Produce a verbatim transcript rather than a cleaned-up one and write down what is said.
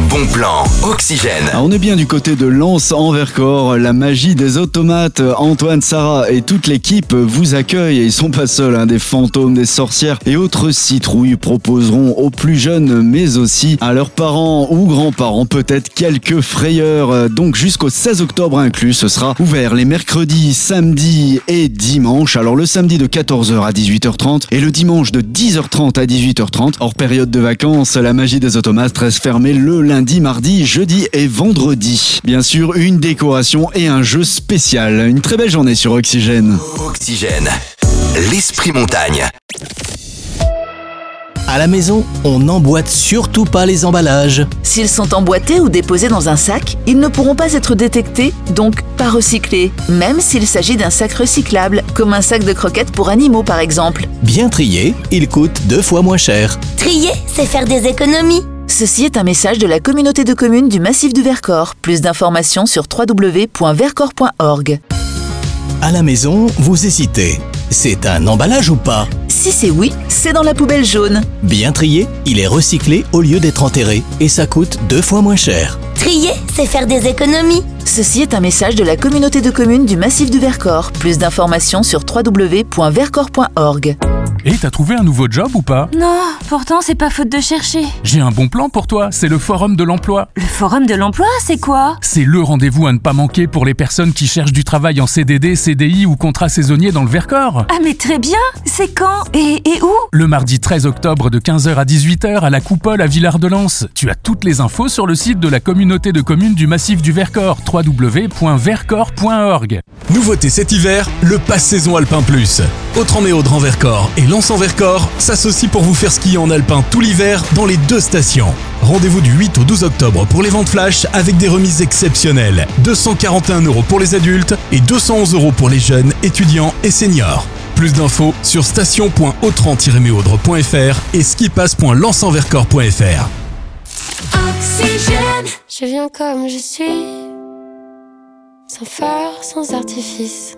bon plan Oxygène. Ah, on est bien du côté de Lens en Vercors. La magie des automates. Antoine, Sarah et toute l'équipe vous accueillent. Et ils sont pas seuls, hein. Des fantômes, des sorcières et autres citrouilles proposeront aux plus jeunes, mais aussi à leurs parents ou grands-parents, peut-être quelques frayeurs. Donc jusqu'au seize octobre inclus, ce sera ouvert les mercredis, samedis et dimanches. Alors le samedi de quatorze heures à dix-huit heures trente et le dimanche de dix heures trente à dix-huit heures trente. Hors période de vacances, la magie des automates reste fermée le lundi, mardi, jeudi et vendredi. Bien sûr, une décoration et un jeu spécial. Une très belle journée sur Oxygène. Oxygène, l'esprit montagne. À la maison, on n'emboîte surtout pas les emballages. S'ils sont emboîtés ou déposés dans un sac, ils ne pourront pas être détectés, donc pas recyclés, même s'il s'agit d'un sac recyclable, comme un sac de croquettes pour animaux par exemple. Bien triés, ils coûtent deux fois moins cher. Trier, c'est faire des économies. Ceci est un message de la communauté de communes du Massif du Vercors. Plus d'informations sur w w w point vercors point org. À la maison, vous hésitez. C'est un emballage ou pas? Si c'est oui, c'est dans la poubelle jaune. Bien trié, il est recyclé au lieu d'être enterré et ça coûte deux fois moins cher. Trier, c'est faire des économies. Ceci est un message de la communauté de communes du Massif du Vercors. Plus d'informations sur w w w point vercors point org. Et t'as trouvé un nouveau job ou pas? Non, pourtant c'est pas faute de chercher. J'ai un bon plan pour toi, c'est le Forum de l'Emploi. Le Forum de l'Emploi, c'est quoi? C'est le rendez-vous à ne pas manquer pour les personnes qui cherchent du travail en C D D, C D I ou contrat saisonnier dans le Vercors. Ah mais très bien, c'est quand et, et où? Le mardi treize octobre de quinze heures à dix-huit heures à la Coupole à Villard-de-Lans. Tu as toutes les infos sur le site de la communauté de communes du Massif du Vercors, w w w point vercors point org. Nouveauté cet hiver, le pass saison Alpin Plus. Autran-Méaudre en Vercors et Lens en Vercors s'associent pour vous faire skier en alpin tout l'hiver dans les deux stations. Rendez-vous du huit au douze octobre pour les ventes flash avec des remises exceptionnelles. deux cent quarante et un euros pour les adultes et deux cent onze euros pour les jeunes, étudiants et seniors. Plus d'infos sur station point autran tiret méaudre point f r et skipass point lens en vercors point f r. Oxygène. Je viens comme je suis, sans phare, sans artifice.